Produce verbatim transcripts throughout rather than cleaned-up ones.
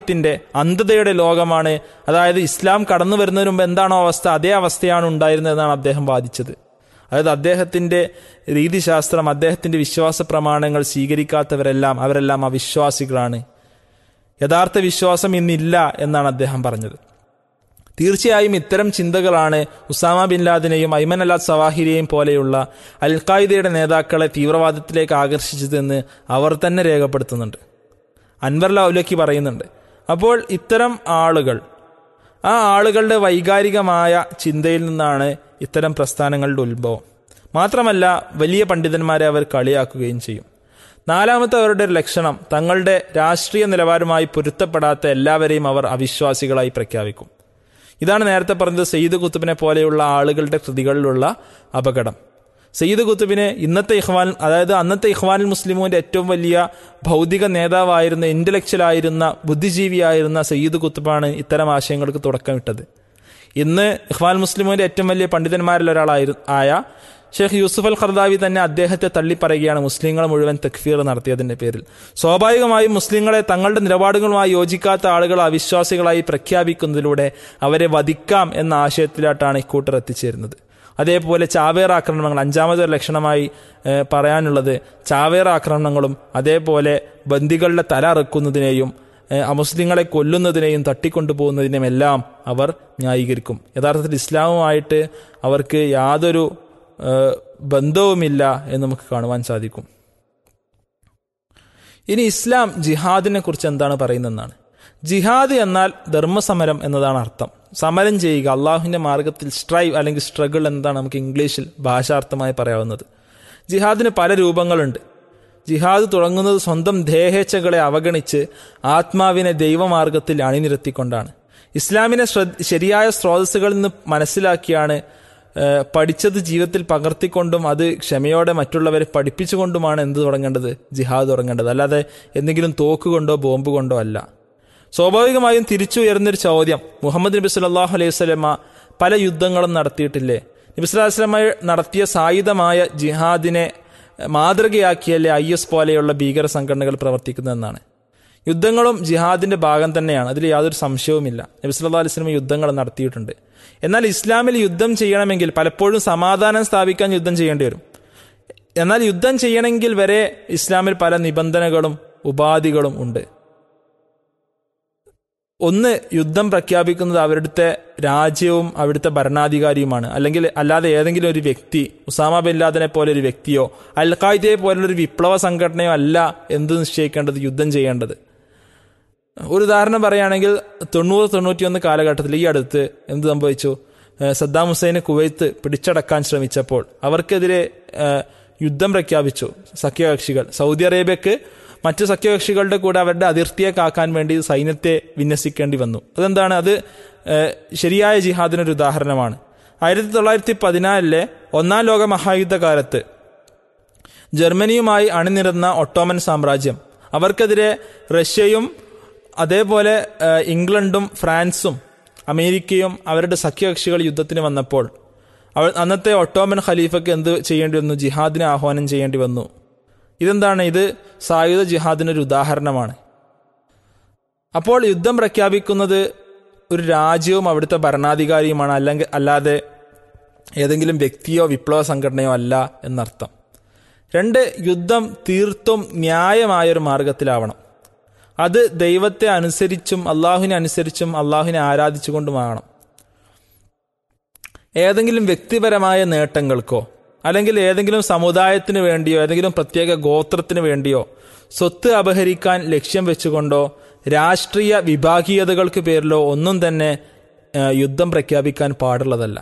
ത്തിന്റെ അന്ധതയുടെ ലോകമാണ്. അതായത് ഇസ്ലാം കടന്നു വരുന്നതിന് മുമ്പ് എന്താണോ അവസ്ഥ അതേ അവസ്ഥയാണ് ഉണ്ടായിരുന്നതെന്നാണ് അദ്ദേഹം വാദിച്ചത്. അതായത് അദ്ദേഹത്തിന്റെ രീതിശാസ്ത്രം, അദ്ദേഹത്തിന്റെ വിശ്വാസ പ്രമാണങ്ങൾ സ്വീകരിക്കാത്തവരെല്ലാം അവരെല്ലാം അവിശ്വാസികളാണ്, യഥാർത്ഥ വിശ്വാസം ഇന്നില്ല എന്നാണ് അദ്ദേഹം പറഞ്ഞത്. തീർച്ചയായും ഇത്തരം ചിന്തകളാണ് ഉസാമ ബിൻ ലാദനെയും ഐമൻ അൽ സവാഹിരിയെയും പോലെയുള്ള അൽ ഖായിദയുടെ നേതാക്കളെ തീവ്രവാദത്തിലേക്ക് ആകർഷിച്ചതെന്ന് അവർ തന്നെ രേഖപ്പെടുത്തുന്നുണ്ട്. അൻവർ ലൗലക്കി പറയുന്നുണ്ട്. അപ്പോൾ ഇത്തരം ആളുകൾ, ആ ആളുകളുടെ വൈകാരികമായ ചിന്തയിൽ നിന്നാണ് ഇത്തരം പ്രസ്ഥാനങ്ങളുടെ ഉത്ഭവം. മാത്രമല്ല വലിയ പണ്ഡിതന്മാരെ അവർ കളിയാക്കുകയും ചെയ്യും. നാലാമത്തെ അവരുടെ ഒരു ലക്ഷണം, തങ്ങളുടെ രാഷ്ട്രീയ നിലവാരവുമായി പൊരുത്തപ്പെടാത്ത എല്ലാവരെയും അവർ അവിശ്വാസികളായി പ്രഖ്യാപിക്കും. ഇതാണ് നേരത്തെ പറഞ്ഞത് സയ്യിദ് കുത്തുബിനെ പോലെയുള്ള ആളുകളുടെ കൃതികളിലുള്ള അപകടം. സയ്യിദ് കുത്തുബിനെ ഇന്നത്തെ ഇഖ്വാൻ, അതായത് അന്നത്തെ ഇഖ്വാനുൽ മുസ്ലിമൂന്റെ ഏറ്റവും വലിയ ഭൗതിക നേതാവായിരുന്ന, ഇന്റലക്ച്വൽ ആയിരുന്ന, ബുദ്ധിജീവിയായിരുന്ന സയ്യിദ് കുത്തുബാണ് ഇത്തരം ആശയങ്ങൾക്ക് തുടക്കമിട്ടത്. ഇന്ന് ഇഖ്വാനുൽ മുസ്ലിമൂന്റെ ഏറ്റവും വലിയ പണ്ഡിതന്മാരിൽ ഒരാളായി ആയ ഷെയ്ഖ് യൂസുഫ് അൽ ഖർദാവി തന്നെ അദ്ദേഹത്തെ തള്ളിപ്പറയുകയാണ് മുസ്ലിങ്ങൾ മുഴുവൻ തക്ഫീർ നടത്തിയതിന്റെ പേരിൽ. സ്വാഭാവികമായും മുസ്ലിങ്ങളെ തങ്ങളുടെ നിലപാടുകളുമായി യോജിക്കാത്ത ആളുകൾ അവിശ്വാസികളായി പ്രഖ്യാപിക്കുന്നതിലൂടെ അവരെ വധിക്കാം എന്ന ആശയത്തിലായിട്ടാണ് ഇക്കൂട്ടർ എത്തിച്ചേരുന്നത്. അതേപോലെ ചാവേർ ആക്രമണങ്ങൾ, അഞ്ചാമതൊരു ലക്ഷണമായി പറയാനുള്ളത് ചാവേർ ആക്രമണങ്ങളും അതേപോലെ ബന്ദികളുടെ തല അറുക്കുന്നതിനെയും അമുസ്ലിങ്ങളെ കൊല്ലുന്നതിനെയും തട്ടിക്കൊണ്ടുപോകുന്നതിനെയുമെല്ലാം അവർ ന്യായീകരിക്കും. യഥാർത്ഥത്തിൽ ഇസ്ലാമുമായിട്ട് അവർക്ക് യാതൊരു ബന്ധവുമില്ല എന്ന് നമുക്ക് കാണുവാൻ സാധിക്കും. ഇനി ഇസ്ലാം ജിഹാദിനെ കുറിച്ച് എന്താണ് പറയുന്നതെന്നാണ്. ജിഹാദ് എന്നാൽ ധർമ്മസമരം എന്നതാണ് അർത്ഥം. സമരം ചെയ്യുക, അള്ളാഹുവിൻ്റെ മാർഗത്തിൽ സ്ട്രൈവ് അല്ലെങ്കിൽ സ്ട്രഗിൾ എന്നതാണ് നമുക്ക് ഇംഗ്ലീഷിൽ ഭാഷാർത്ഥമായി പറയാവുന്നത്. ജിഹാദിന് പല രൂപങ്ങളുണ്ട്. ജിഹാദ് തുടങ്ങുന്നത് സ്വന്തം ദേഹേച്ഛകളെ അവഗണിച്ച് ആത്മാവിനെ ദൈവമാർഗത്തിൽ അണിനിരത്തിക്കൊണ്ടാണ്. ഇസ്ലാമിനെ ശരിയായ സ്രോതസ്സുകളിൽ നിന്ന് മനസ്സിലാക്കിയാണ്, പഠിച്ചത് ജീവിതത്തിൽ പകർത്തിക്കൊണ്ടും അത് ക്ഷമയോടെ മറ്റുള്ളവരെ പഠിപ്പിച്ചുകൊണ്ടുമാണ് എന്ത് തുടങ്ങേണ്ടത്, ജിഹാദ് തുടങ്ങേണ്ടത്. അല്ലാതെ എന്തെങ്കിലും തോക്കുകൊണ്ടോ ബോംബ് കൊണ്ടോ അല്ല. സ്വാഭാവികമായും തിരിച്ചുയർന്നൊരു ചോദ്യം, മുഹമ്മദ് നബി സല്ലല്ലാഹു അലൈഹി വസല്ലമ പല യുദ്ധങ്ങളും നടത്തിയിട്ടില്ലേ? നബി സല്ലല്ലാഹു അലൈഹി വസല്ലമ നടത്തിയ സായുധമായ ജിഹാദിനെ മാതൃകയാക്കിയല്ലേ ഐ എസ് പോലെയുള്ള ഭീകര സംഘടനകൾ പ്രവർത്തിക്കുന്നതെന്നാണ്. യുദ്ധങ്ങളും ജിഹാദിന്റെ ഭാഗം തന്നെയാണ്, അതിൽ യാതൊരു സംശയവുമില്ല. നബി സല്ലല്ലാഹു അലൈഹി വസല്ലമ യുദ്ധങ്ങൾ നടത്തിയിട്ടുണ്ട്. എന്നാൽ ഇസ്ലാമിൽ യുദ്ധം ചെയ്യണമെങ്കിൽ പലപ്പോഴും സമാധാനം സ്ഥാപിക്കാൻ യുദ്ധം ചെയ്യേണ്ടി വരും. എന്നാൽ യുദ്ധം ചെയ്യണമെങ്കിൽ വരെ ഇസ്ലാമിൽ പല നിബന്ധനകളും ഉപാധികളും ഉണ്ട്. ഒന്ന്, യുദ്ധം പ്രഖ്യാപിക്കുന്നത് അവിടുത്തെ രാജ്യവും അവിടുത്തെ ഭരണാധികാരിയുമാണ്. അല്ലെങ്കിൽ അല്ലാതെ ഏതെങ്കിലും ഒരു വ്യക്തി, ഉസാമ ബിൻ ലാദനെ പോലെ ഒരു വ്യക്തിയോ അൽ ഖായിദയെ പോലുള്ളൊരു വിപ്ലവ സംഘടനയോ അല്ല എന്ത് നിശ്ചയിക്കേണ്ടത്, യുദ്ധം ചെയ്യേണ്ടത്. ഒരു ഉദാഹരണം പറയുകയാണെങ്കിൽ തൊണ്ണൂറ് തൊണ്ണൂറ്റിയൊന്ന് കാലഘട്ടത്തിൽ ഈ അടുത്ത് എന്ത് സംഭവിച്ചു? സദ്ദാം ഹുസൈന് കുവൈത്ത് പിടിച്ചടക്കാൻ ശ്രമിച്ചപ്പോൾ അവർക്കെതിരെ യുദ്ധം പ്രഖ്യാപിച്ചു സഖ്യകക്ഷികൾ. സൗദി അറേബ്യക്ക് മറ്റു സഖ്യകക്ഷികളുടെ കൂടെ അവരുടെ അതിർത്തിയെ കാക്കാൻ വേണ്ടി സൈന്യത്തെ വിന്യസിക്കേണ്ടി വന്നു. അതെന്താണ്? അത് ശരിയായ ജിഹാദിനൊരു ഉദാഹരണമാണ്. ആയിരത്തി തൊള്ളായിരത്തി പതിനാലിലെ ഒന്നാം ലോക മഹായുദ്ധകാലത്ത് ജർമ്മനിയുമായി അണിനിരന്ന ഒട്ടോമൻ സാമ്രാജ്യം, അവർക്കെതിരെ റഷ്യയും അതേപോലെ ഇംഗ്ലണ്ടും ഫ്രാൻസും അമേരിക്കയും അവരുടെ സഖ്യകക്ഷികൾ യുദ്ധത്തിന് വന്നപ്പോൾ അവ അന്നത്തെ ഒട്ടോമൻ ഖലീഫയ്ക്ക് എന്ത് ചെയ്യേണ്ടി വന്നു? ജിഹാദിനെ ആഹ്വാനം ചെയ്യേണ്ടി വന്നു. ഇതെന്താണ്? ഇത് സായുധ ജിഹാദിനൊരു ഉദാഹരണമാണ്. അപ്പോൾ യുദ്ധം പ്രഖ്യാപിക്കുന്നത് ഒരു രാജ്യവും അവിടുത്തെ ഭരണാധികാരിയുമാണ്, അല്ലെങ്കിൽ അല്ലാതെ ഏതെങ്കിലും വ്യക്തിയോ വിപ്ലവ സംഘടനയോ അല്ല എന്നർത്ഥം. രണ്ട്, യുദ്ധം തീർത്തും ന്യായമായൊരു മാർഗത്തിലാവണം. അത് ദൈവത്തെ അനുസരിച്ചും അള്ളാഹുവിനെ അനുസരിച്ചും അള്ളാഹുവിനെ ആരാധിച്ചുകൊണ്ടുമാകണം. ഏതെങ്കിലും വ്യക്തിപരമായ നേട്ടങ്ങൾക്കോ അല്ലെങ്കിൽ ഏതെങ്കിലും സമുദായത്തിന് വേണ്ടിയോ ഏതെങ്കിലും പ്രത്യേക ഗോത്രത്തിന് വേണ്ടിയോ സ്വത്ത് അപഹരിക്കാൻ ലക്ഷ്യം വെച്ചുകൊണ്ടോ രാഷ്ട്രീയ വിഭാഗീയതകൾക്ക് പേരിലോ ഒന്നും തന്നെ യുദ്ധം പ്രഖ്യാപിക്കാൻ പാടുള്ളതല്ല.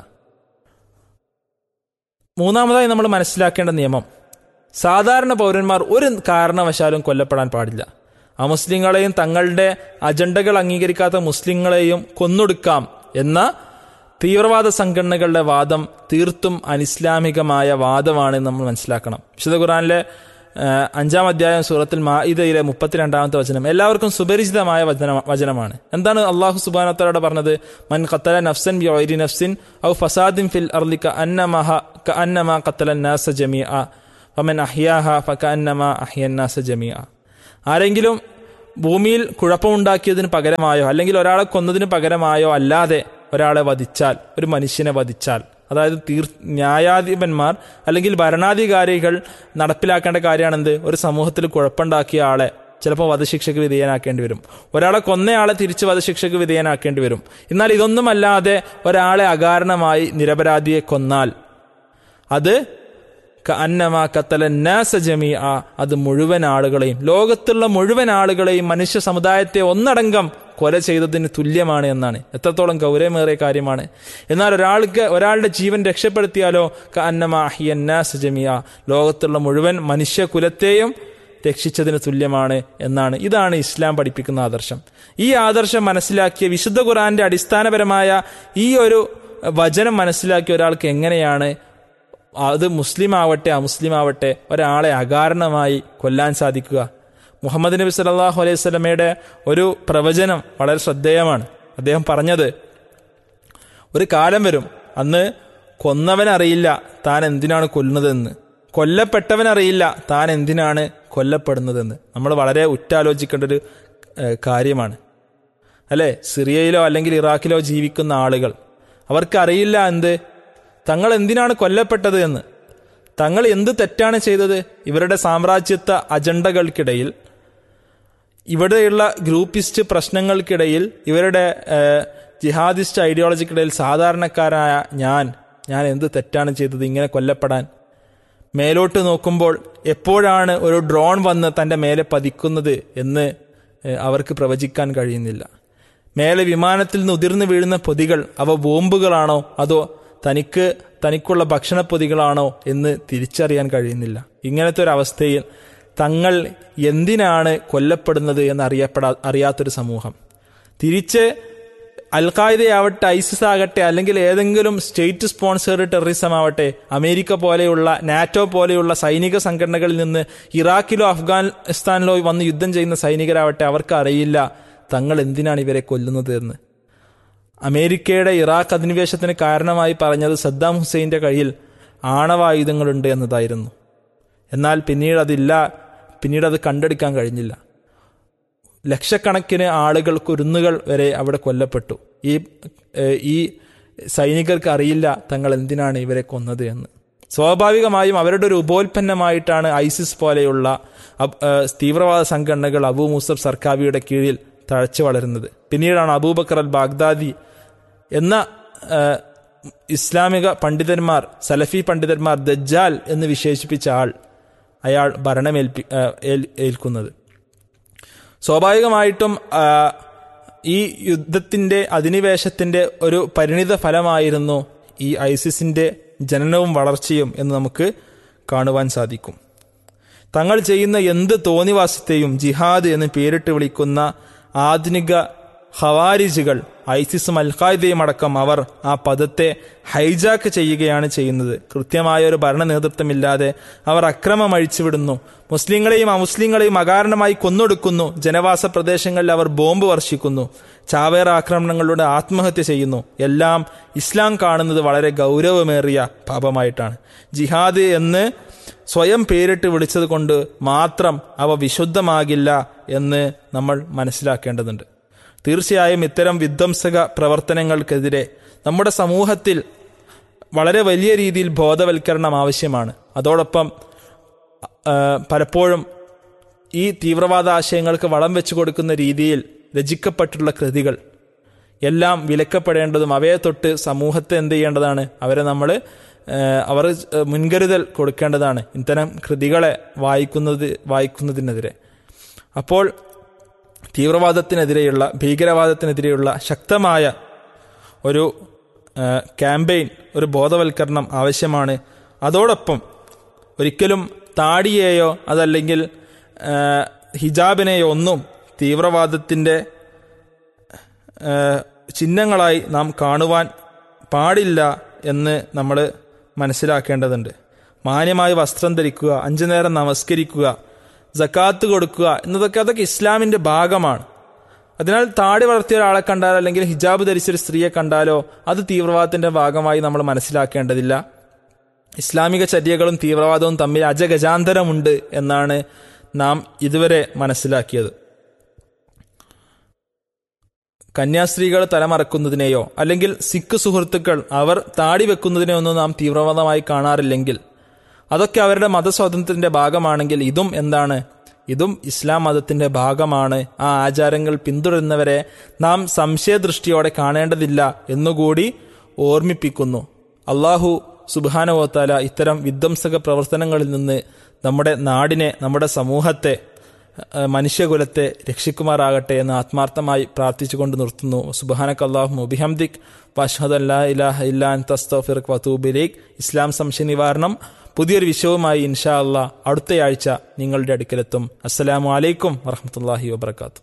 മൂന്നാമതായി നമ്മൾ മനസ്സിലാക്കേണ്ട നിയമം, സാധാരണ പൗരന്മാർ ഒരു കാരണവശാലും കൊല്ലപ്പെടാൻ പാടില്ല. അമുസ്ലിങ്ങളെയും തങ്ങളുടെ അജണ്ടകൾ അംഗീകരിക്കാത്ത മുസ്ലിങ്ങളെയും കൊന്നൊടുക്കാം എന്ന തീവ്രവാദ സംഘടനകളുടെ വാദം തീർത്തും അനിസ്ലാമികമായ വാദമാണെന്ന് നമ്മൾ മനസ്സിലാക്കണം. വിശുദ്ധ ഖുർആനിലെ അഞ്ചാം അധ്യായം സൂറത്തുൽ മാഇദയിലെ മുപ്പത്തിരണ്ടാമത്തെ വചനം എല്ലാവർക്കും സുപരിചിതമായ വചന വചനമാണ്. എന്താണ് അള്ളാഹു സുബ്ഹാനഹു വ തആല പറഞ്ഞത്? മൻ ഖത്തല നഫ്സൻ ബിഗൈരി നഫ്സിൻ ഔ ഫസാദിൻ ഫിൽ അർളി കഅന്നമാ കഅന്നമാ ഖത്തല നാസ ജമീഅ വമൻ അഹ്യാഹ ഫകഅന്നമാ അഹ്യൻ നാസ ജമീഅ. ആരെങ്കിലും ഭൂമിയിൽ കുഴപ്പമുണ്ടാക്കിയതിന് പകരമായോ അല്ലെങ്കിൽ ഒരാളെ കൊന്നതിന് പകരമായോ അല്ലാതെ ഒരാളെ വധിച്ചാൽ, ഒരു മനുഷ്യനെ വധിച്ചാൽ, അതായത് തീർ ന്യായാധിപന്മാർ അല്ലെങ്കിൽ ഭരണാധികാരികൾ നടപ്പിലാക്കേണ്ട കാര്യമാണെന്ത്? ഒരു സമൂഹത്തിൽ കുഴപ്പമുണ്ടാക്കിയ ആളെ ചിലപ്പോൾ വധശിക്ഷയ്ക്ക് വിധേയനാക്കേണ്ടി വരും, ഒരാളെ കൊന്നയാളെ തിരിച്ച് വധശിക്ഷയ്ക്ക് വിധേയനാക്കേണ്ടി വരും. എന്നാൽ ഇതൊന്നുമല്ലാതെ ഒരാളെ അകാരണമായി നിരപരാധിയെ കൊന്നാൽ അത് കഅന്നമാ ഖതല നാസ ജമീഅ, അത് മുഴുവൻ ആളുകളെയും, ലോകത്തുള്ള മുഴുവൻ ആളുകളെയും, മനുഷ്യ സമുദായത്തെ ഒന്നടങ്കം കൊല ചെയ്തതിന് തുല്യമാണ് എന്നാണ്. എത്രത്തോളം ഗൗരവമേറിയ കാര്യമാണ്. എന്നാൽ ഒരാൾക്ക് ഒരാളുടെ ജീവൻ രക്ഷപ്പെടുത്തിയാലോ കഅന്നമാ അഹ്യ നാസ ജമീഅ, ലോകത്തുള്ള മുഴുവൻ മനുഷ്യകുലത്തെയും രക്ഷിച്ചതിന് തുല്യമാണ് എന്നാണ്. ഇതാണ് ഇസ്ലാം പഠിപ്പിക്കുന്ന ആദർശം. ഈ ആദർശം മനസ്സിലാക്കിയ, വിശുദ്ധ ഖുർആന്റെ അടിസ്ഥാനപരമായ ഈ ഒരു വചനം മനസ്സിലാക്കിയ ഒരാൾക്ക് എങ്ങനെയാണ് അത് മുസ്ലിം ആവട്ടെ അമുസ്ലിം ആവട്ടെ ഒരാളെ അകാരണമായി കൊല്ലാൻ സാധിക്കുക? മുഹമ്മദ് നബി സല്ലല്ലാഹു അലൈഹി വസല്ലമയുടെ ഒരു പ്രവചനം വളരെ ശ്രദ്ധേയമാണ്. അദ്ദേഹം പറഞ്ഞത്, ഒരു കാലം വരും, അന്ന് കൊന്നവനറിയില്ല താൻ എന്തിനാണ് കൊല്ലുന്നതെന്ന്, കൊല്ലപ്പെട്ടവനറിയില്ല താൻ എന്തിനാണ് കൊല്ലപ്പെടുന്നതെന്ന്. നമ്മൾ വളരെ ഉറ്റാലോചിക്കേണ്ട ഒരു കാര്യമാണ് അല്ലേ? സിറിയയിലോ അല്ലെങ്കിൽ ഇറാഖിലോ ജീവിക്കുന്ന ആളുകൾ, അവർക്കറിയില്ല എന്ത് തങ്ങൾ എന്തിനാണ് കൊല്ലപ്പെട്ടത് എന്ന്, തങ്ങൾ എന്ത് തെറ്റാണ് ചെയ്തത്. ഇവരുടെ സാമ്രാജ്യത്വ അജണ്ടകൾക്കിടയിൽ, ഇവിടെയുള്ള ഗ്രൂപ്പിസ്റ്റ് പ്രശ്നങ്ങൾക്കിടയിൽ, ഇവരുടെ ജിഹാദിസ്റ്റ് ഐഡിയോളജിക്കിടയിൽ സാധാരണക്കാരായ ഞാൻ ഞാൻ എന്ത് തെറ്റാണ് ചെയ്തത് ഇങ്ങനെ കൊല്ലപ്പെടാൻ? മേലോട്ട് നോക്കുമ്പോൾ എപ്പോഴാണ് ഒരു ഡ്രോൺ വന്ന് തൻ്റെ മേലെ പതിക്കുന്നത് എന്ന് അവർക്ക് പ്രവചിക്കാൻ കഴിയുന്നില്ല. മേലെ വിമാനത്തിൽ നിന്ന് ഉതിർന്നു വീഴുന്ന പൊതികൾ അവ ബോംബുകളാണോ അതോ തനിക്ക് തനിക്കുള്ള ഭക്ഷണപ്പൊതികളാണോ എന്ന് തിരിച്ചറിയാൻ കഴിയുന്നില്ല. ഇങ്ങനത്തെ ഒരു അവസ്ഥയിൽ തങ്ങൾ എന്തിനാണ് കൊല്ലപ്പെടുന്നത് എന്നറിയപ്പെടാ അറിയാത്തൊരു സമൂഹം, തിരിച്ച് അൽ ഖായിദയാവട്ടെ, ഐസിസ് ആകട്ടെ, അല്ലെങ്കിൽ ഏതെങ്കിലും സ്റ്റേറ്റ് സ്പോൺസേഡ് ടെററിസം ആവട്ടെ, അമേരിക്ക പോലെയുള്ള, നാറ്റോ പോലെയുള്ള സൈനിക സംഘടനകളിൽ നിന്ന് ഇറാഖിലോ അഫ്ഗാനിസ്ഥാനിലോ വന്ന് യുദ്ധം ചെയ്യുന്ന സൈനികരാവട്ടെ, അവർക്ക് അറിയില്ല തങ്ങൾ എന്തിനാണ് ഇവരെ കൊല്ലുന്നത് എന്ന്. അമേരിക്കയുടെ ഇറാഖ് അധിനിവേശത്തിന് കാരണമായി പറഞ്ഞത് സദ്ദാം ഹുസൈൻ്റെ കയ്യിൽ ആണവായുധങ്ങളുണ്ട് എന്നതായിരുന്നു. എന്നാൽ പിന്നീട് അതില്ല, പിന്നീട് അത് കണ്ടെടുക്കാൻ കഴിഞ്ഞില്ല. ലക്ഷക്കണക്കിന് ആളുകൾ, കുരുന്നുകൾ വരെ അവിടെ കൊല്ലപ്പെട്ടു. ഈ ഈ സൈനികർക്ക് അറിയില്ല തങ്ങൾ എന്തിനാണ് ഇവരെ കൊന്നത് എന്ന്. സ്വാഭാവികമായും അവരുടെ ഒരു ഉപോൽപ്പന്നമായിട്ടാണ് ഐസിസ് പോലെയുള്ള തീവ്രവാദ സംഘടനകൾ അബൂ മുസബ് സർക്കാവിയുടെ കീഴിൽ തഴച്ചു വളരുന്നത്. പിന്നീടാണ് അബൂബക്കർ അൽ ബാഗ്ദാദി എന്ന ഇസ്ലാമിക പണ്ഡിതന്മാർ, സലഫി പണ്ഡിതന്മാർ ദജ്ജാൽ എന്ന് വിശേഷിപ്പിച്ച ആൾ അയാൾ ഭരണമേൽപ്പി ഏൽക്കുന്നത്. സ്വാഭാവികമായിട്ടും ഈ യുദ്ധത്തിൻ്റെ, അധിനിവേശത്തിൻ്റെ ഒരു പരിണിത ഫലമായിരുന്നു ഈ ഐസിസിൻ്റെ ജനനവും വളർച്ചയും എന്ന് നമുക്ക് കാണുവാൻ സാധിക്കും. തങ്ങൾ ചെയ്യുന്ന എന്ത് തോന്നിവാസത്തെയും ജിഹാദ് എന്ന് പേരിട്ട് വിളിക്കുന്ന ആധുനിക ഖവാരിജുകൾ, ഐസിസും അൽ ഖായിദയും അടക്കം, അവർ ആ പദത്തെ ഹൈജാക്ക് ചെയ്യുകയാണ് ചെയ്യുന്നത്. കൃത്യമായ ഒരു ഭരണ നേതൃത്വമില്ലാതെ അവർ അക്രമം അഴിച്ചുവിടുന്നു, മുസ്ലിങ്ങളെയും അമുസ്ലിങ്ങളെയും അകാരണമായി കൊന്നൊടുക്കുന്നു, ജനവാസ പ്രദേശങ്ങളിൽ അവർ ബോംബ് വർഷിക്കുന്നു, ചാവേർ ആക്രമണങ്ങളിലൂടെ ആത്മഹത്യ ചെയ്യുന്നു. എല്ലാം ഇസ്ലാം കാണുന്നത് വളരെ ഗൗരവമേറിയ പാപമായിട്ടാണ്. ജിഹാദ് എന്ന് സ്വയം പേരിട്ട് വിളിച്ചത് കൊണ്ട് മാത്രം അവ വിശുദ്ധമാകില്ല എന്ന് നമ്മൾ മനസ്സിലാക്കേണ്ടതുണ്ട്. തീർച്ചയായും ഇത്തരം വിധ്വംസക പ്രവർത്തനങ്ങൾക്കെതിരെ നമ്മുടെ സമൂഹത്തിൽ വളരെ വലിയ രീതിയിൽ ബോധവൽക്കരണം ആവശ്യമാണ്. അതോടൊപ്പം പലപ്പോഴും ഈ തീവ്രവാദ ആശയങ്ങൾക്ക് വളം വെച്ചു കൊടുക്കുന്ന രീതിയിൽ രചിക്കപ്പെട്ടുള്ള കൃതികൾ എല്ലാം വിലക്കപ്പെടേണ്ടതും അവയെ തൊട്ട് സമൂഹത്തെ എന്ത് ചെയ്യേണ്ടതാണ്, അവരെ നമ്മൾ അവർ മുൻകരുതൽ കൊടുക്കേണ്ടതാണ് ഇത്തരം കൃതികളെ വായിക്കുന്നത് വായിക്കുന്നതിനെതിരെ. അപ്പോൾ തീവ്രവാദത്തിനെതിരെയുള്ള, ഭീകരവാദത്തിനെതിരെയുള്ള ശക്തമായ ഒരു ക്യാമ്പയിൻ, ഒരു ബോധവൽക്കരണം ആവശ്യമാണ്. അതോടൊപ്പം ഒരിക്കലും താടിയെയോ അതല്ലെങ്കിൽ ഹിജാബിനെയോ ഒന്നും തീവ്രവാദത്തിൻ്റെ ചിഹ്നങ്ങളായി നാം കാണുവാൻ പാടില്ല എന്ന് നമ്മൾ മനസ്സിലാക്കേണ്ടതുണ്ട്. മാന്യമായി വസ്ത്രം ധരിക്കുക, അഞ്ചു നേരം നമസ്കരിക്കുക, സക്കാത്ത് കൊടുക്കുക എന്നതൊക്കെ അതൊക്കെ ഇസ്ലാമിൻ്റെ ഭാഗമാണ്. അതിനാൽ താടി വളർത്തിയ ഒരാളെ കണ്ടാലോ അല്ലെങ്കിൽ ഹിജാബ് ധരിച്ചൊരു സ്ത്രീയെ കണ്ടാലോ അത് തീവ്രവാദത്തിൻ്റെ ഭാഗമായി നമ്മൾ മനസ്സിലാക്കേണ്ടതില്ല. ഇസ്ലാമിക ചര്യകളും തീവ്രവാദവും തമ്മിൽ അജഗജാന്തരമുണ്ട് എന്നാണ് നാം ഇതുവരെ മനസ്സിലാക്കിയത്. കന്യാസ്ത്രീകൾ തലമറക്കുന്നതിനെയോ അല്ലെങ്കിൽ സിഖ് സുഹൃത്തുക്കൾ അവർ താടി വെക്കുന്നതിനെയോ ഒന്നും നാം തീവ്രവാദമായി കാണാറില്ലെങ്കിൽ, അതൊക്കെ അവരുടെ മതസ്വാതന്ത്ര്യത്തിന്റെ ഭാഗമാണെങ്കിൽ ഇതും എന്താണ്? ഇതും ഇസ്ലാം മതത്തിന്റെ ഭാഗമാണ്. ആ ആചാരങ്ങൾ പിന്തുടരുന്നവരെ നാം സംശയദൃഷ്ടിയോടെ കാണേണ്ടതില്ല എന്നുകൂടി ഓർമ്മിപ്പിക്കുന്നു. അള്ളാഹു സുബ്ഹാനഹു വ തആല ഇത്തരം വിധ്വംസക പ്രവർത്തനങ്ങളിൽ നിന്ന് നമ്മുടെ നാടിനെ, നമ്മുടെ സമൂഹത്തെ, മനുഷ്യകുലത്തെ രക്ഷിക്കുമാറാകട്ടെ എന്ന് ആത്മാർത്ഥമായി പ്രാർത്ഥിച്ചുകൊണ്ട് നിർത്തുന്നു. സുബ്ഹാനക അല്ലാഹുമ്മ വബിഹംദിക് വഅശ്ഹദു അല്ലാ ഇലാഹ ഇല്ലാ അൻത അസ്തഗ്ഫിറുക വഅതൂബു ഇലൈക്. ഇസ്ലാം സംശയ നിവാരണം പുതിയൊരു വിഷയവുമായി ഇൻഷാ അല്ലാഹ് അടുത്തയാഴ്ച നിങ്ങളുടെ അടുക്കലെത്തും. അസ്സലാമു അലൈക്കും വറഹ്മത്തുള്ളാഹി വബറകാതുഹു.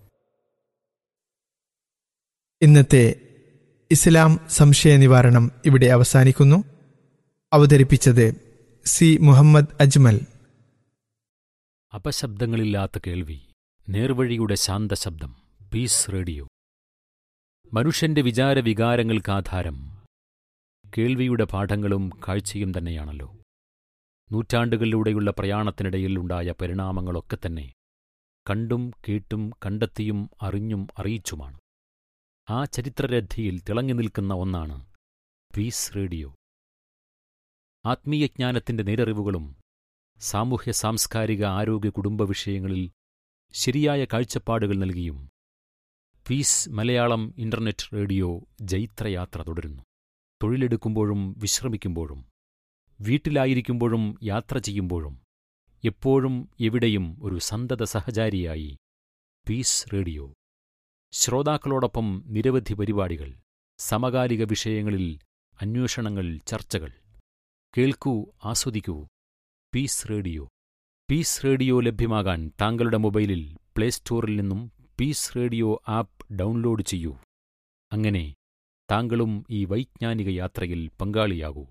ഇന്നത്തെ ഇസ്ലാം സംശയ നിവാരണം ഇവിടെ അവസാനിക്കുന്നു. അവതരിപ്പിച്ചത് സി മുഹമ്മദ് അജ്മൽ. അപശബ്ദങ്ങളില്ലാത്ത കേൾവി, നേർവഴിയുടെ ശാന്തശബ്ദം. Piece radio. മനുഷ്യന്റെ വിചാരവികാരങ്ങൾക്കാധാരം കേൾവിയുടെ പാഠങ്ങളും കാഴ്ചയും തന്നെയാണല്ലോ. നൂറ്റാണ്ടുകളിലൂടെയുള്ള പ്രയാണത്തിനിടയിൽ ഉണ്ടായ പരിണാമങ്ങളൊക്കെ തന്നെ കണ്ടും കേട്ടും കണ്ടെത്തിയും അറിഞ്ഞും അറിയിച്ചുമാണ്. ആ ചരിത്രരഥിയിൽ തിളങ്ങി നിൽക്കുന്ന ഒന്നാണ് പീസ് റേഡിയോ. ആത്മീയജ്ഞാനത്തിന്റെ നേരറിവുകളും സാമൂഹ്യ സാംസ്കാരിക ആരോഗ്യ കുടുംബ വിഷയങ്ങളിൽ ശരിയായ കാഴ്ചപ്പാടുകൾ നൽകിയും പീസ് മലയാളം ഇന്റർനെറ്റ് റേഡിയോ ജൈത്രയാത്ര തുടരുന്നു. തൊഴിലെടുക്കുമ്പോഴും വിശ്രമിക്കുമ്പോഴും വീട്ടിലായിരിക്കുമ്പോഴും യാത്ര ചെയ്യുമ്പോഴും എപ്പോഴും എവിടെയും ഒരു സന്തത സഹചാരിയായി പീസ് റേഡിയോ. ശ്രോതാക്കളോടൊപ്പം നിരവധി പരിപാടികൾ, സമകാലിക വിഷയങ്ങളിൽ അന്വേഷണങ്ങൾ, ചർച്ചകൾ. കേൾക്കൂ, ആസ്വദിക്കൂ. Piece radio. പീസ് റേഡിയോ ലഭ്യമാകാൻ താങ്കളുടെ മൊബൈലിൽ പ്ലേ സ്റ്റോറിൽ നിന്നും പീസ് റേഡിയോ ആപ്പ് ഡൗൺലോഡ് ചെയ്യൂ. അങ്ങനെ താങ്കളും ഈ വൈജ്ഞാനിക യാത്രയിൽ പങ്കാളിയാകൂ.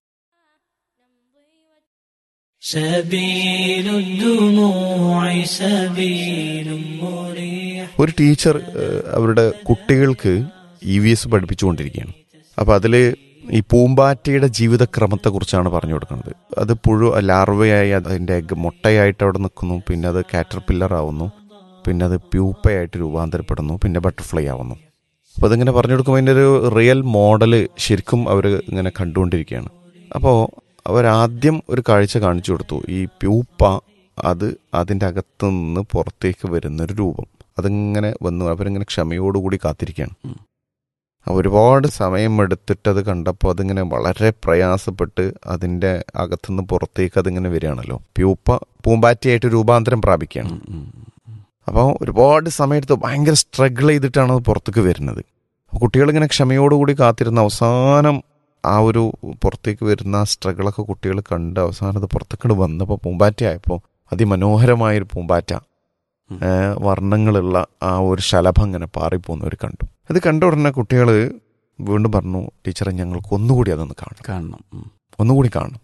ഒരു ടീച്ചർ അവരുടെ കുട്ടികൾക്ക് ഇ വി എസ് പഠിപ്പിച്ചുകൊണ്ടിരിക്കുകയാണ്. അപ്പോൾ അതിൽ ഈ പൂമ്പാറ്റയുടെ ജീവിതക്രമത്തെക്കുറിച്ചാണ് പറഞ്ഞു കൊടുക്കുന്നത്. അത് പുഴു ലാർവയായി അതിൻ്റെ എഗ് മുട്ടയായിട്ട് അവിടെ നിൽക്കുന്നു, പിന്നെ അത് കാറ്റർപില്ലർ ആവുന്നു, പിന്നെ അത് പ്യൂപ്പയായിട്ട് രൂപാന്തരപ്പെടുന്നു, പിന്നെ ബട്ടർഫ്ലൈ ആവുന്നു. അപ്പോൾ അതിങ്ങനെ പറഞ്ഞു കൊടുക്കുമ്പോൾ അതിൻ്റെ ഒരു റിയൽ മോഡൽ ശരിക്കും അവർ ഇങ്ങനെ കണ്ടുകൊണ്ടിരിക്കുകയാണ്. അപ്പോൾ അവരാദ്യം ഒരു കാഴ്ച കാണിച്ചു കൊടുത്തു. ഈ പ്യൂപ്പ അത് അതിൻ്റെ അകത്തു നിന്ന് പുറത്തേക്ക് വരുന്നൊരു രൂപം, അതിങ്ങനെ വന്നു. അവരിങ്ങനെ ക്ഷമയോടുകൂടി കാത്തിരിക്കുകയാണ്. ഒരുപാട് സമയം എടുത്തിട്ടത് കണ്ടപ്പോൾ അതിങ്ങനെ വളരെ പ്രയാസപ്പെട്ട് അതിൻ്റെ അകത്തുനിന്ന് പുറത്തേക്ക് അതിങ്ങനെ വരികയാണല്ലോ. പ്യൂപ്പ പൂമ്പാറ്റയായിട്ട് രൂപാന്തരം പ്രാപിക്കുകയാണ്. അപ്പോൾ ഒരുപാട് സമയത്ത് ഭയങ്കര സ്ട്രഗിൾ ചെയ്തിട്ടാണ് അത് പുറത്തേക്ക് വരുന്നത്. കുട്ടികളിങ്ങനെ ക്ഷമയോടുകൂടി കാത്തിരുന്ന അവസാനം ആ ഒരു പുറത്തേക്ക് വരുന്ന ആ സ്ട്രഗിളൊക്കെ കുട്ടികൾ കണ്ട് അവസാനം അത് പുറത്തേക്ക് വന്നപ്പോൾ പൂമ്പാറ്റയായപ്പോൾ അതിമനോഹരമായൊരു പൂമ്പാറ്റ, വർണ്ണങ്ങളുള്ള ആ ഒരു ശലഭം ഇങ്ങനെ പാറിപ്പോകുന്നവർ കണ്ടു. അത് കണ്ട ഉടനെ കുട്ടികൾ വീണ്ടും പറഞ്ഞു, ടീച്ചറെ ഞങ്ങൾക്ക് ഒന്നുകൂടി അതൊന്ന് കാണണം കാണണം ഒന്നുകൂടി കാണണം.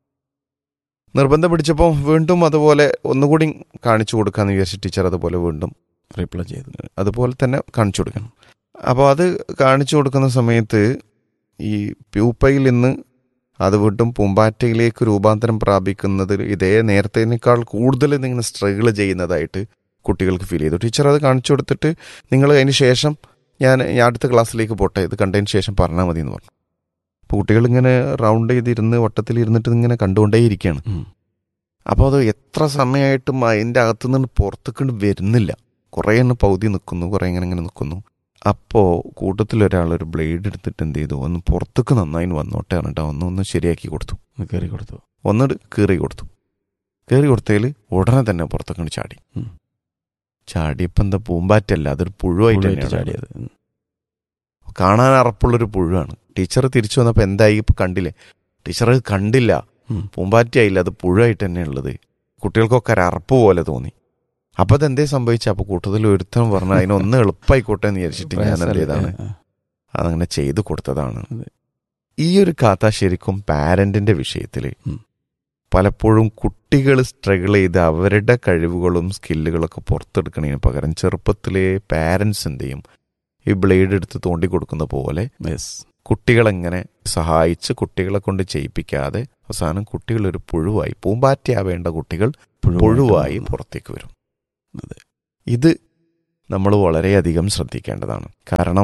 നിർബന്ധം പിടിച്ചപ്പോൾ വീണ്ടും അതുപോലെ ഒന്നുകൂടി കാണിച്ചു കൊടുക്കാമെന്ന് വിചാരിച്ച് ടീച്ചർ അതുപോലെ വീണ്ടും റിപ്ലൈ ചെയ്തു. അതുപോലെ തന്നെ കാണിച്ചു കൊടുക്കണം. അപ്പോൾ അത് കാണിച്ചു കൊടുക്കുന്ന സമയത്ത് ഈ പ്യൂപ്പയിൽ നിന്ന് അത് വീണ്ടും പൂമ്പാറ്റയിലേക്ക് രൂപാന്തരം പ്രാപിക്കുന്നത് ഇതേ നേരത്തേനേക്കാൾ കൂടുതൽ ഇങ്ങനെ സ്ട്രഗിൾ ചെയ്യുന്നതായിട്ട് കുട്ടികൾക്ക് ഫീൽ ചെയ്തു. ടീച്ചർ അത് കാണിച്ചു കൊടുത്തിട്ട് നിങ്ങൾ അതിന് ശേഷം ഞാൻ ഞാൻ അടുത്ത ക്ലാസ്സിലേക്ക് പോട്ടെ, ഇത് കണ്ടതിന് ശേഷം പറഞ്ഞാൽ മതി എന്ന് പറഞ്ഞു. അപ്പോൾ കുട്ടികളിങ്ങനെ റൗണ്ട് ചെയ്തിരുന്ന് വട്ടത്തിൽ ഇരുന്നിട്ട് ഇങ്ങനെ കണ്ടുകൊണ്ടേയിരിക്കുകയാണ്. അപ്പോൾ അത് എത്ര സമയമായിട്ടും അതിൻ്റെ അകത്തു നിന്ന് പുറത്തേക്കൊണ്ട് വരുന്നില്ല. കുറേ എണ്ണം പൗതി നിൽക്കുന്നു, കുറേ ഇങ്ങനെ ഇങ്ങനെ നിൽക്കുന്നു. അപ്പോൾ കൂട്ടത്തിലൊരാളൊരു ബ്ലേഡ് എടുത്തിട്ട് എന്ത് ചെയ്തു, ഒന്ന് പുറത്തേക്ക് നന്നായി വന്നോട്ടെ പറഞ്ഞിട്ട് ഒന്ന് ഒന്ന് ശരിയാക്കി കൊടുത്തു. കയറി കൊടുത്തു ഒന്ന് കീറി കൊടുത്തു. കയറി കൊടുത്തതിൽ ഉടനെ തന്നെ പുറത്തേക്കൊണ്ട് ചാടി. ചാടിയപ്പോൾ എന്താ പൂമ്പാറ്റല്ല, അതൊരു പുഴുവായിട്ട് തന്നെയാണ് ചാടിയത്. കാണാൻ അറപ്പുള്ളൊരു പുഴുവാണ്. ടീച്ചർ തിരിച്ചു വന്നപ്പോൾ എന്തായി ഇപ്പം കണ്ടില്ലേ? ടീച്ചർ അത് കണ്ടില്ല, പൂമ്പാറ്റയായില്ല, അത് പുഴുവായിട്ട് തന്നെ ഉള്ളത്. കുട്ടികൾക്കൊക്കെ ഒരു അറപ്പ് പോലെ തോന്നി. അപ്പം അതെന്തേ സംഭവിച്ച? അപ്പോൾ കൂട്ടത്തിൽ ഒരുത്തം പറഞ്ഞാൽ അതിനൊന്ന് എളുപ്പമായിക്കോട്ടെ എന്ന് വിചാരിച്ചിട്ട് ഞാൻ എന്റേതാണ് അതങ്ങനെ ചെയ്തു കൊടുത്തതാണ്. ഈ ഒരു കഥ ശരിക്കും പാരന്റിന്റെ വിഷയത്തിൽ പലപ്പോഴും കുട്ടികൾ സ്ട്രഗിൾ ചെയ്ത് അവരുടെ കഴിവുകളും സ്കില്ലുകളൊക്കെ പുറത്തെടുക്കണതിന് പകരം ചെറുപ്പത്തിലെ പാരൻസ് എന്ത് ചെയ്യും, ഈ ബ്ലേഡ് എടുത്ത് തോണ്ടി കൊടുക്കുന്ന പോലെ കുട്ടികളെങ്ങനെ സഹായിച്ച് കുട്ടികളെ കൊണ്ട് ചെയ്യിപ്പിക്കാതെ അവസാനം കുട്ടികളൊരു പുഴുവായി, പൂമ്പാറ്റയാവേണ്ട കുട്ടികൾ പുഴുവായി പുറത്തേക്ക് വരും. ഇത് നമ്മൾ വളരെയധികം ശ്രദ്ധിക്കേണ്ടതാണ്. കാരണം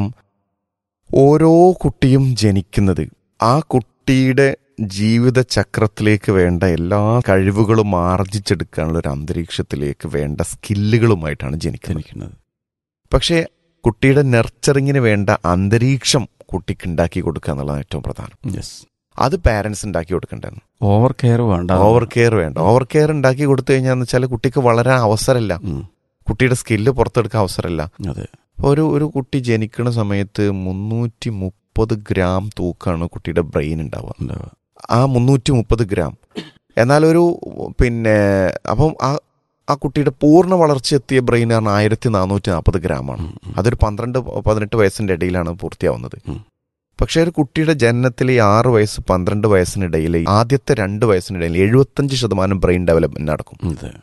ഓരോ കുട്ടിയും ജനിക്കുന്നത് ആ കുട്ടിയുടെ ജീവിതചക്രത്തിലേക്ക് വേണ്ട എല്ലാ കഴിവുകളും ആർജിച്ചെടുക്കാനുള്ള ഒരു അന്തരീക്ഷത്തിലേക്ക് വേണ്ട സ്കില്ലുകളുമായിട്ടാണ് ജനിക്കുന്നത്. പക്ഷേ കുട്ടിയുടെ നെർച്ചറിങ്ങിന് വേണ്ട അന്തരീക്ഷം കുട്ടിക്ക് ഉണ്ടാക്കി കൊടുക്കുക എന്നുള്ളതാണ് ഏറ്റവും പ്രധാനം. യെസ്, അത് പാരൻസ് ഉണ്ടാക്കി കൊടുക്കേണ്ടതാണ്. ഓവർ കെയർ വേണ്ട. ഓവർ കെയർ വേണ്ട. ഓവർ കെയർ ഉണ്ടാക്കി കൊടുത്തു കഴിഞ്ഞാൽ വെച്ചാൽ കുട്ടിക്ക് വളരാൻ അവസരമില്ല, കുട്ടിയുടെ സ്കില്ല് പുറത്തെടുക്കാൻ അവസരമില്ല. അതെ, ഒരു ഒരു കുട്ടി ജനിക്കുന്ന സമയത്ത് മുന്നൂറ്റി മുപ്പത് ഗ്രാം തൂക്കാണ് കുട്ടിയുടെ ബ്രെയിൻ ഉണ്ടാവുക. ആ മുന്നൂറ്റി മുപ്പത് ഗ്രാം എന്നാൽ ഒരു പിന്നെ അപ്പം ആ ആ കുട്ടിയുടെ പൂർണ്ണ വളർച്ച എത്തിയ ബ്രെയിൻ ആണ് ആയിരത്തി നാനൂറ്റി നാൽപ്പത് ഗ്രാമാണ്. അതൊരു പന്ത്രണ്ട് പതിനെട്ട് വയസ്സിൻ്റെ ഇടയിലാണ് പൂർത്തിയാവുന്നത്. പക്ഷേ ഒരു കുട്ടിയുടെ ജനനത്തിലെ ആറ് വയസ്സ് പന്ത്രണ്ട് വയസ്സിനിടയിൽ ആദ്യത്തെ രണ്ട് വയസ്സിനിടയിൽ എഴുപത്തഞ്ച് ശതമാനം ബ്രെയിൻ ഡെവലപ്മെന്റ് നടക്കും.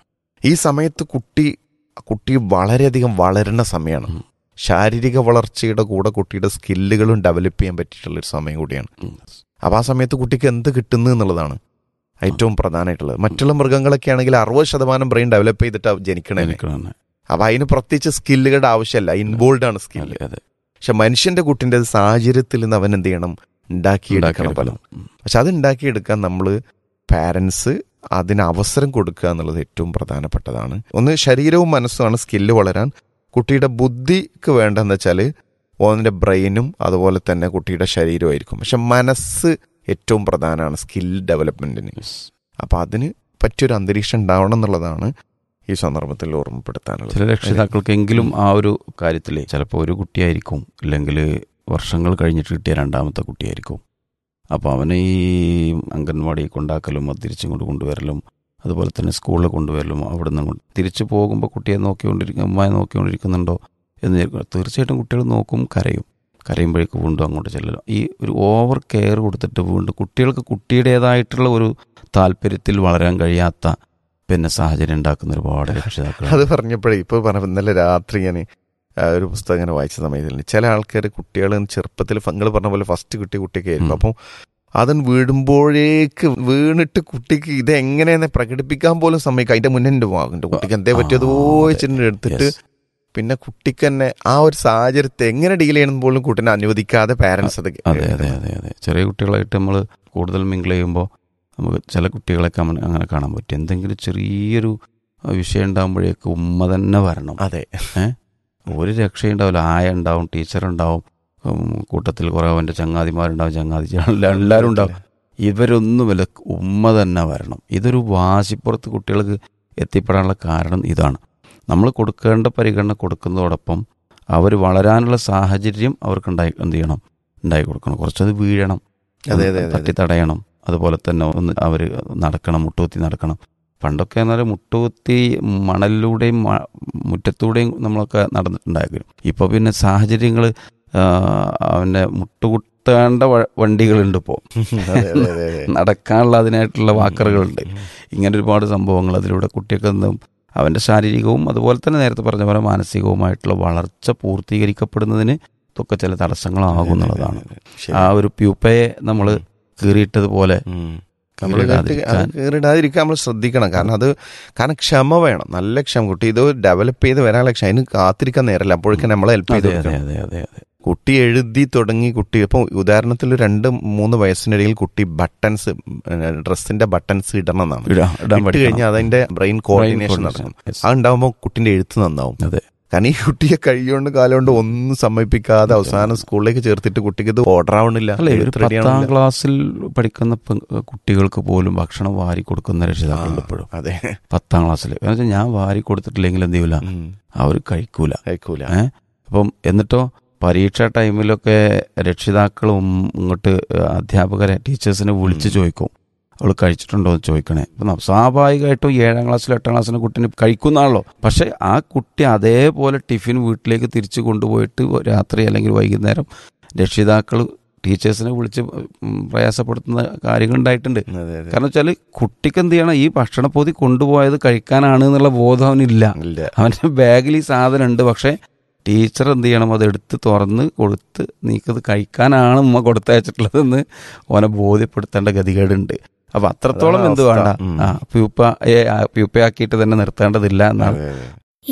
ഈ സമയത്ത് കുട്ടി കുട്ടി വളരെയധികം വളരുന്ന സമയമാണ്. ശാരീരിക വളർച്ചയുടെ കൂടെ കുട്ടിയുടെ സ്കില്ലുകളും ഡെവലപ്പ് ചെയ്യാൻ പറ്റിയിട്ടുള്ളൊരു സമയം കൂടിയാണ്. അപ്പോൾ ആ സമയത്ത് കുട്ടിക്ക് എന്ത് കിട്ടുന്നു എന്നുള്ളതാണ് ഏറ്റവും പ്രധാനമായിട്ടുള്ളത്. മറ്റുള്ള മൃഗങ്ങളൊക്കെ ആണെങ്കിൽ അറുപത് ശതമാനം ബ്രെയിൻ ഡെവലപ്പ് ചെയ്തിട്ടാണ് ജനിക്കണേ. അപ്പോൾ അതിന് പ്രത്യേകിച്ച് സ്കില്ലുകളുടെ ആവശ്യമല്ല, ഇൻവോൾവ് ആണ് സ്കില്ല്. പക്ഷെ മനുഷ്യന്റെ കുട്ടിൻ്റെ സാഹചര്യത്തിൽ നിന്ന് അവൻ എന്ത് ചെയ്യണം, ഉണ്ടാക്കിയെടുക്കണം പലതും. പക്ഷെ അത് ഉണ്ടാക്കിയെടുക്കാൻ നമ്മൾ പാരൻസ് അതിന് അവസരം കൊടുക്കുക എന്നുള്ളത് ഏറ്റവും പ്രധാനപ്പെട്ടതാണ്. ഒന്ന് ശരീരവും മനസ്സുമാണ് സ്കില്ല് വളരാൻ. കുട്ടിയുടെ ബുദ്ധിക്ക് വേണ്ടതെന്ന് വെച്ചാൽ ഓൻ്റെ ബ്രെയിനും അതുപോലെ തന്നെ കുട്ടിയുടെ ശരീരമായിരിക്കും. പക്ഷെ മനസ്സ് ഏറ്റവും പ്രധാനമാണ് സ്കിൽ ഡെവലപ്മെന്റിന്. അപ്പം അതിന് പറ്റിയൊരു അന്തരീക്ഷം ഉണ്ടാവണം എന്നുള്ളതാണ് ഈ സന്ദർഭത്തിൽ ഓർമ്മപ്പെടുത്താനുള്ളത്. ചില രക്ഷിതാക്കൾക്കെങ്കിലും ആ ഒരു കാര്യത്തിൽ ചിലപ്പോൾ ഒരു കുട്ടിയായിരിക്കും, അല്ലെങ്കിൽ വർഷങ്ങൾ കഴിഞ്ഞിട്ട് കിട്ടിയ രണ്ടാമത്തെ കുട്ടിയായിരിക്കും. അപ്പോൾ അവന് ഈ അംഗൻവാടി കൊണ്ടാക്കലും അത് തിരിച്ചും കൊണ്ട് കൊണ്ടുവരലും അതുപോലെ തന്നെ സ്കൂളിൽ കൊണ്ടുവരലും അവിടെ നിന്ന് തിരിച്ചു പോകുമ്പോൾ കുട്ടിയെ നോക്കിക്കൊണ്ടിരിക്കും, അമ്മയെ നോക്കിക്കൊണ്ടിരിക്കുന്നുണ്ടോ എന്ന് തീർച്ചയായിട്ടും കുട്ടികൾ നോക്കും, കരയും. കരയുമ്പോഴേക്ക് വീണ്ടും അങ്ങോട്ട് ചെല്ലലും. ഈ ഒരു ഓവർ കെയർ കൊടുത്തിട്ട് വീണ്ടും കുട്ടികൾക്ക് കുട്ടിയുടേതായിട്ടുള്ള ഒരു താല്പര്യത്തിൽ വളരാൻ കഴിയാത്ത പിന്നെ സാഹചര്യം ഉണ്ടാക്കുന്ന ഒരുപാട് രക്ഷിതാക്കൾ. അത് പറഞ്ഞപ്പോഴേ ഇപ്പോൾ പറഞ്ഞ ഇന്നലെ രാത്രി ഞാൻ ഒരു പുസ്തകം ഇങ്ങനെ വായിച്ച സമയത്തിൽ ചില ആൾക്കാർ കുട്ടികൾ ചെറുപ്പത്തിൽ നിങ്ങൾ പറഞ്ഞ പോലെ ഫസ്റ്റ് കിട്ടിയ കുട്ടിയൊക്കെ ആയിരിക്കും. അപ്പം അതിന് വീടുമ്പോഴേക്ക് വീണിട്ട് കുട്ടിക്ക് ഇത് എങ്ങനെയെന്ന് പ്രകടിപ്പിക്കാൻ പോലും സമ്മതിക്കും. അതിന്റെ മുന്നേ വാങ്ങുന്നുണ്ട് കുട്ടിക്ക് എന്തേ പറ്റിയതോ വെച്ചിട്ട് എടുത്തിട്ട് പിന്നെ കുട്ടിക്ക് തന്നെ ആ ഒരു സാഹചര്യത്തെ എങ്ങനെ ഡീൽ ചെയ്യണം പോലും കുട്ടീനെ അനുവദിക്കാതെ പാരൻസ് അത്. അതെ അതെ അതെ അതെ ചെറിയ കുട്ടികളായിട്ട് നമ്മൾ കൂടുതൽ മിങ്കിൾ ചെയ്യുമ്പോൾ നമുക്ക് ചില കുട്ടികളൊക്കെ അങ്ങനെ കാണാൻ പറ്റും. എന്തെങ്കിലും ചെറിയൊരു വിഷയം ഉണ്ടാകുമ്പോഴേക്ക് ഉമ്മ തന്നെ വരണം. അതെ, ഏഹ് ഒരു രക്ഷയുണ്ടാവില്ല. ആയ ഉണ്ടാവും, ടീച്ചറുണ്ടാവും, കൂട്ടത്തിൽ കുറേ അവൻ്റെ ചങ്ങാതിമാരുണ്ടാവും, ചങ്ങാതി എല്ലാവരും ഉണ്ടാവും. ഇവരൊന്നുമില്ല, ഉമ്മ തന്നെ വരണം. ഇതൊരു വാശിപ്പുറത്ത് കുട്ടികൾക്ക് എത്തിപ്പെടാനുള്ള കാരണം ഇതാണ്. നമ്മൾ കൊടുക്കേണ്ട പരിഗണന കൊടുക്കുന്നതോടൊപ്പം അവർ വളരാനുള്ള സാഹചര്യം അവർക്ക് ഉണ്ടായി എന്ത് ചെയ്യണം, ഉണ്ടായി കൊടുക്കണം. കുറച്ചത് വീഴണം, തട്ടി തടയണം. അതുപോലെ തന്നെ ഒന്ന് അവർ നടക്കണം, മുട്ടുകുത്തി നടക്കണം. പണ്ടൊക്കെ എന്നാൽ മുട്ടുകുത്തി മണലിലൂടെയും മുറ്റത്തൂടെയും നമ്മളൊക്കെ നടന്നിട്ടുണ്ടായിരിക്കും. ഇപ്പോൾ പിന്നെ സാഹചര്യങ്ങൾ അവൻ്റെ മുട്ടുകുത്തേണ്ട വണ്ടികളുണ്ട്. ഇപ്പോൾ നടക്കാനുള്ള അതിനായിട്ടുള്ള വാക്കറുകളുണ്ട്. ഇങ്ങനെ ഒരുപാട് സംഭവങ്ങൾ അതിലൂടെ കുട്ടിയൊക്കെ എന്തും അവൻ്റെ ശാരീരികവും അതുപോലെ തന്നെ നേരത്തെ പറഞ്ഞ പോലെ മാനസികവുമായിട്ടുള്ള വളർച്ച പൂർത്തീകരിക്കപ്പെടുന്നതിന് ഇതൊക്കെ ചില തടസ്സങ്ങളാകുന്നുള്ളതാണ്. ആ ഒരു പ്യൂപ്പയെ നമ്മൾ കീറിയിട്ടതുപോലെ കീറിടാതിരിക്കാൻ നമ്മൾ ശ്രദ്ധിക്കണം. കാരണം അത് കാരണം ക്ഷമ വേണം, നല്ല ക്ഷമ. കുട്ടി ഇത് ഡെവലപ്പ് ചെയ്ത് വരാനുള്ള ക്ഷമ, അതിന് കാത്തിരിക്കാൻ നേരമില്ല. അപ്പോഴേക്കും നമ്മൾ ഹെൽപ്പ് ചെയ്ത്. അതെ അതെ അതെ അതെ കുട്ടി എഴുതി തുടങ്ങി. കുട്ടി ഇപ്പം ഉദാഹരണത്തിൽ രണ്ട് മൂന്ന് വയസ്സിനിടയിൽ കുട്ടി ബട്ടൺസ് ഡ്രസ്സിന്റെ ബട്ടൺസ് ഇടണം എന്നാണ്. ഇട്ട് കഴിഞ്ഞാൽ അതിന്റെ ബ്രെയിൻ കോർഡിനേഷൻ നടക്കും. അതുണ്ടാകുമ്പോൾ കുട്ടിന്റെ എഴുത്ത് നന്നാവും. അതെ, കാരണം ഈ കുട്ടിയെ കൈകൊണ്ട് കാലുകൊണ്ട് ഒന്നും സമ്മതിപ്പിക്കാതെ അവസാനം സ്കൂളിലേക്ക് ചേർത്തിട്ട് കുട്ടിക്ക് ഇത് ഓർഡർ ആവണില്ല. പത്താം ക്ലാസ്സിൽ പഠിക്കുന്ന കുട്ടികൾക്ക് പോലും ഭക്ഷണം വാരി കൊടുക്കുന്ന രക്ഷിതാക്കളുണ്ട് ഇപ്പോഴും. അതെ, പത്താം ക്ലാസ്സിൽ കാരണം വെച്ചാൽ ഞാൻ വാരി കൊടുത്തിട്ടില്ലെങ്കിൽ എന്ത് ചെയ്യൂല, അവർ കഴിക്കൂല കഴിക്കൂല ഏഹ് അപ്പം എന്നിട്ടോ പരീക്ഷ ടൈമിലൊക്കെ രക്ഷിതാക്കളും ഇങ്ങോട്ട് അധ്യാപകരെ ടീച്ചേഴ്സിനെ വിളിച്ച് ചോദിക്കും, അവൾ കഴിച്ചിട്ടുണ്ടോ എന്ന് ചോദിക്കണേ. അപ്പം സ്വാഭാവികമായിട്ടും ഏഴാം ക്ലാസ്സിലും എട്ടാം ക്ലാസ്സിലെ കുട്ടീനെ കഴിക്കുന്നതാണല്ലോ. പക്ഷെ ആ കുട്ടി അതേപോലെ ടിഫിൻ വീട്ടിലേക്ക് തിരിച്ചു കൊണ്ടുപോയിട്ട് രാത്രി അല്ലെങ്കിൽ വൈകുന്നേരം രക്ഷിതാക്കൾ ടീച്ചേഴ്സിനെ വിളിച്ച് പ്രയാസപ്പെടുത്തുന്ന കാര്യങ്ങൾ ഉണ്ടായിട്ടുണ്ട്. കാരണം വെച്ചാൽ കുട്ടിക്ക് എന്ത് ചെയ്യണം, ഈ ഭക്ഷണപ്പൊതി കൊണ്ടുപോയത് കഴിക്കാനാണ് എന്നുള്ള ബോധം അവനില്ല. അവൻ്റെ ബാഗിൽ ഈ സാധനം ഉണ്ട്, പക്ഷേ ടീച്ചർ എന്ത് ചെയ്യണം, അത് എടുത്ത് തുറന്ന് കൊടുത്ത് നീക്കത് കഴിക്കാനാണ് ഉമ്മ കൊടുത്തയച്ചിട്ടുള്ളതെന്ന് ഓനെ ബോധ്യപ്പെടുത്തേണ്ട ഗതികേടുണ്ട്. അപ്പം അത്രത്തോളം എന്ത് വേണ്ട, ആ പ്യൂപ്പ പ്യൂപ്പയാക്കിയിട്ട് തന്നെ നിർത്തേണ്ടതില്ല എന്നാണ്